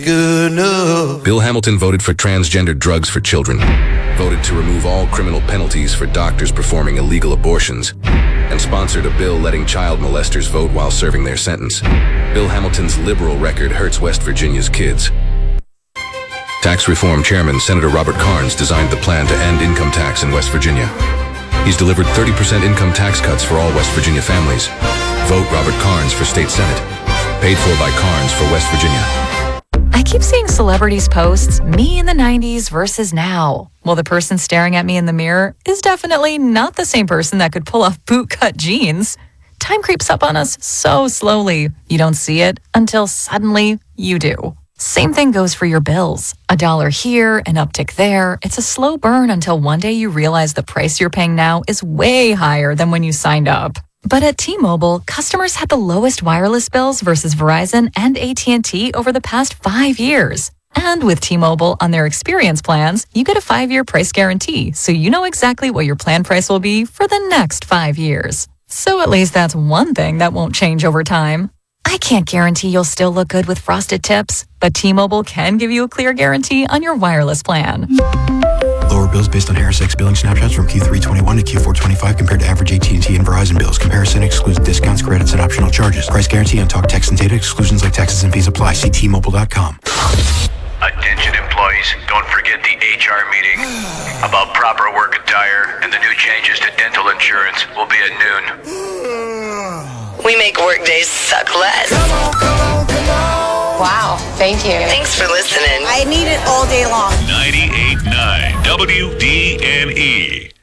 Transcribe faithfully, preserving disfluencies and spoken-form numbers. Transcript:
Good enough. Bill Hamilton voted for transgender drugs for children, voted to remove all criminal penalties for doctors performing illegal abortions, and sponsored a bill letting child molesters vote while serving their sentence. Bill Hamilton's liberal record hurts West Virginia's kids. Tax Reform Chairman Senator Robert Karnes designed the plan to end income tax in West Virginia. He's delivered thirty percent income tax cuts for all West Virginia families. Vote Robert Karnes for State Senate. Paid for by Karnes for West Virginia. I keep seeing celebrities posts, me in the nineties versus now. Well, the person staring at me in the mirror is definitely not the same person that could pull off bootcut jeans. Time creeps up on us so slowly. You don't see it until suddenly you do. Same thing goes for your bills. A dollar here, an uptick there. It's a slow burn until one day you realize the price you're paying now is way higher than when you signed up. But at T-Mobile, customers had the lowest wireless bills versus Verizon and A T and T over the past five years. And with T-Mobile on their experience plans, you get a five-year price guarantee, so you know exactly what your plan price will be for the next five years. So at least that's one thing that won't change over time. I can't guarantee you'll still look good with frosted tips, but T-Mobile can give you a clear guarantee on your wireless plan. Lower bills based on Harris X billing snapshots from Q three twenty-one to Q four twenty-five compared to average A T and T and Verizon bills. Comparison excludes discounts, credits, and optional charges. Price guarantee on talk, text, and data. Exclusions like taxes and fees apply. See T Mobile dot com. Attention employees, don't forget the H R meeting about proper work attire and the new changes to dental insurance will be at noon. We make work days suck less. Come on, come on, come on. Wow, thank you. Thanks for listening. I need it all day long. ninety-eight point nine W D N E.